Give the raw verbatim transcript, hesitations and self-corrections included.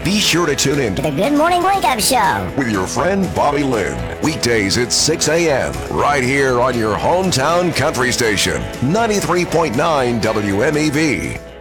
Be sure to tune in The Good Morning Wake Up Show with your friend Bobby Lynn. Weekdays at six a.m. right here on your hometown country station, ninety-three point nine W M E V.